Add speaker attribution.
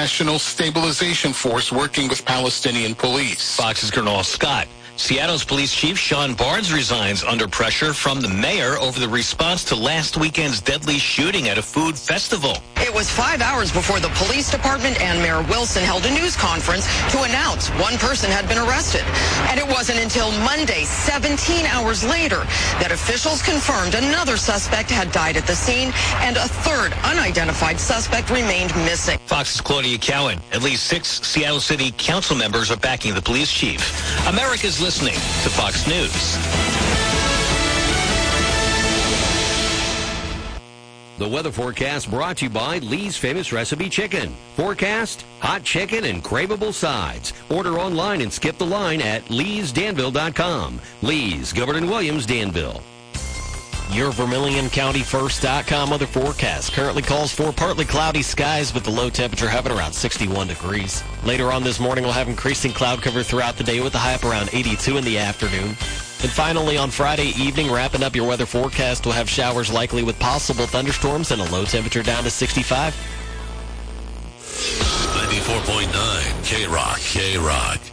Speaker 1: National Stabilization Force working with Palestinian police.
Speaker 2: Fox's Gernal Scott. Seattle's police chief Sean Barnes resigns under pressure from the mayor over the response to last weekend's deadly shooting at a food festival.
Speaker 3: It was 5 hours before the police department and Mayor Wilson held a news conference to announce one person had been arrested. And it wasn't until Monday, 17 hours later, that officials confirmed another suspect had died at the scene and a third unidentified suspect remained missing.
Speaker 2: Fox's Claudia Cowan. At least 6 Seattle City Council members are backing the police chief. America's listening to Fox News.
Speaker 4: The weather forecast brought to you by Lee's Famous Recipe Chicken. Forecast, hot chicken, and craveable sides. Order online and skip the line at leesdanville.com. Lee's, Gilbert and Williams, Danville.
Speaker 5: Your VermilionCountyFirst.com weather forecast currently calls for partly cloudy skies with the low temperature hovering around 61 degrees. Later on this morning, we'll have increasing cloud cover throughout the day with a high up around 82 in the afternoon. And finally, on Friday evening, wrapping up your weather forecast, we'll have showers likely with possible thunderstorms and a low temperature down to 65.
Speaker 6: 94.9 K-Rock.